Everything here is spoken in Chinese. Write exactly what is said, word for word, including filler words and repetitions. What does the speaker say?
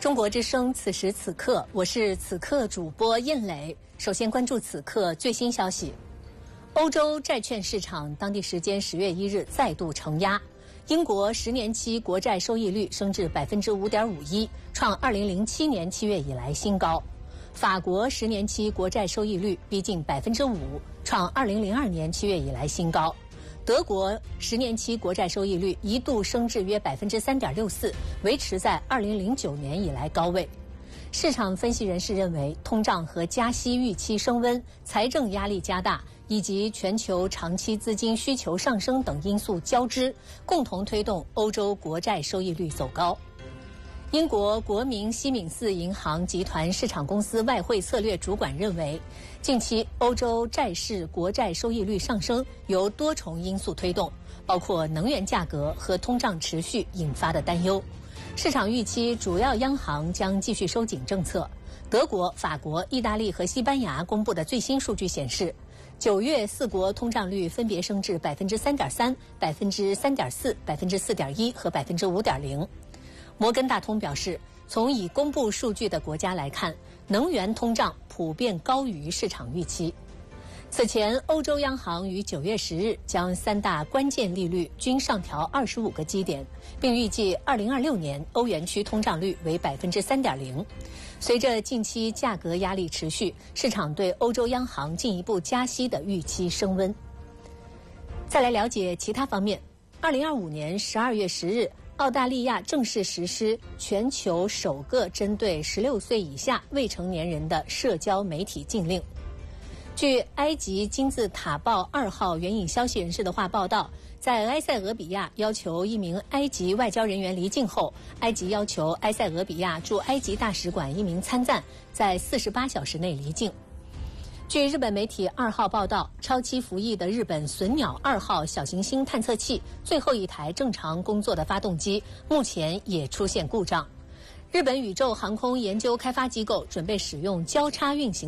中国之声，此时此刻，我是此刻主播印磊。首先关注此刻最新消息：欧洲债券市场当地时间十月一日再度承压，英国十年期国债收益率升至百分之五点五一，创二零零七年七月以来新高；法国十年期国债收益率逼近百分之五，创二零零二年七月以来新高。德国十年期国债收益率一度升至约百分之三点六四，维持在二零零九年以来高位。市场分析人士认为，通胀和加息预期升温、财政压力加大，以及全球长期资金需求上升等因素交织，共同推动欧洲国债收益率走高。英国国民西敏寺银行集团市场公司外汇策略主管认为，近期欧洲债市国债收益率上升由多重因素推动，包括能源价格和通胀持续引发的担忧。市场预期主要央行将继续收紧政策。德国、法国、意大利和西班牙公布的最新数据显示，九月四国通胀率分别升至百分之三点三、百分之三点四、百分之四点一和百分之五点零。摩根大通表示，从已公布数据的国家来看，能源通胀普遍高于市场预期。此前，欧洲央行于九月十日将三大关键利率均上调二十五个基点，并预计二零二六年欧元区通胀率为百分之三点零。随着近期价格压力持续，市场对欧洲央行进一步加息的预期升温。再来了解其他方面，二零二五年十二月十日。澳大利亚正式实施全球首个针对十六岁以下未成年人的社交媒体禁令。据埃及金字塔报二号援引消息人士的话报道，在埃塞俄比亚要求一名埃及外交人员离境后，埃及要求埃塞俄比亚驻埃及大使馆一名参赞在四十八小时内离境。据日本媒体二号报道，超期服役的日本隼鸟二号小行星探测器最后一台正常工作的发动机目前也出现故障。日本宇宙航空研究开发机构准备使用交叉运行